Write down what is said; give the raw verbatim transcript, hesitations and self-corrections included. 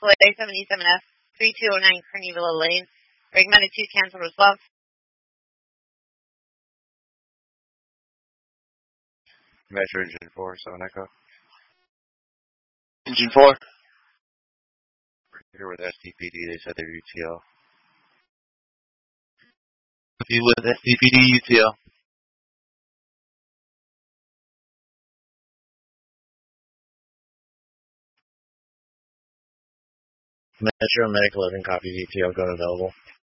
Flight seventy-seven F, three two oh nine Carnivilla Lane. Recommended two canceled as well. Metro Engine four, seven Echo. Engine four. Here with S T P D, they said they're U T L. Copy with S T P D U T L. Metro Medical eleven copies U T L going available.